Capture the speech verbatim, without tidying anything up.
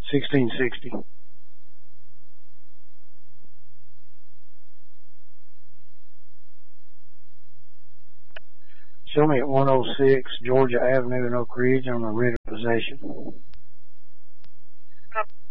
sixteen sixty. Show me at one oh six Georgia Avenue in Oak Ridge on the writ of possession.